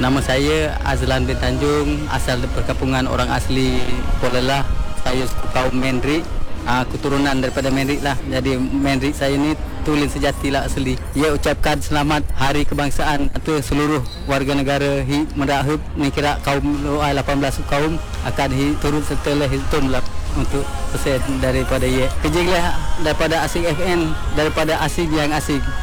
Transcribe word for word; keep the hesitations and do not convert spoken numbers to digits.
Nama saya Azlan bin Tanjung, asal perkampungan orang asli Polalah. Saya kaum Mendrik, uh, keturunan daripada Mendrik lah. Jadi Mendrik saya ni tulen sejati lah asli. Ia ucapkan selamat Hari Kebangsaan ke seluruh warga negara hi merahub ni kira kaum lapan belas kaum akan hi turut serta lah hitung lah untuk persen daripada ia. Kejenglah daripada asing F N, daripada asing yang asing.